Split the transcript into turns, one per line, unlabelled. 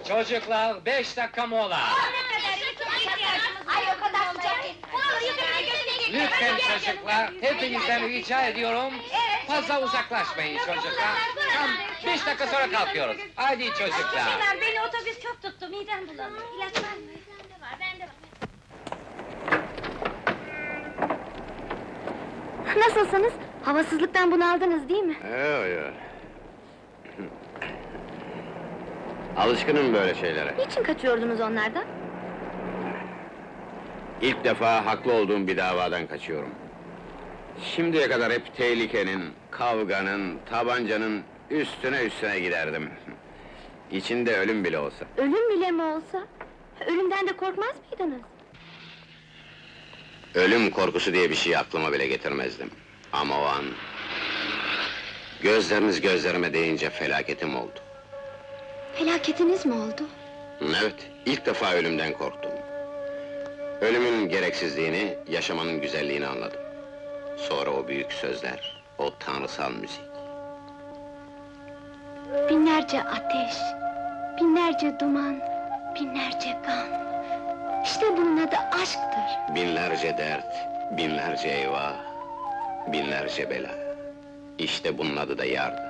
Çocuklar, 5 dakika mola!
Ay o kadar sıcak değil.
Lütfen çocuklar, hepinizden rica ediyorum, fazla uzaklaşmayın çocuklar. Tam 5 dakika sonra kalkıyoruz. Hadi çocuklar!
Hemen beni otobüs çok tuttu, midem bulanıyor. İlaç var mı? Bende var. Nasılsınız? Havasızlıktan bunaldınız değil mi?
Yok. Alışkınım böyle şeylere.
Niçin kaçıyordunuz onlardan?
İlk defa haklı olduğum bir davadan kaçıyorum. Şimdiye kadar hep tehlikenin, kavganın, tabancanın üstüne giderdim. İçinde ölüm bile olsa.
Ölüm bile mi olsa? Ölümden de korkmaz mıydınız?
Ölüm korkusu diye bir şey aklıma bile getirmezdim. Ama o an... gözleriniz gözlerime değince felaketim oldu.
Felaketiniz mi oldu?
Evet, ilk defa ölümden korktum. Ölümün gereksizliğini, yaşamanın güzelliğini anladım. Sonra o büyük sözler, o tanrısal müzik.
Binlerce ateş, binlerce duman, binlerce gam. İşte bunun adı aşktır.
Binlerce dert, binlerce eyvah, binlerce bela. İşte bunun adı da yardır.